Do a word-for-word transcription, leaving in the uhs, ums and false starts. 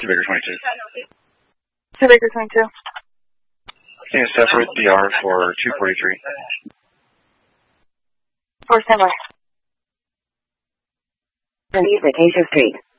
Two Baker twenty-two. Two Baker twenty-two. Can you separate D R for two forty-three? Four standby. East Acacia Street.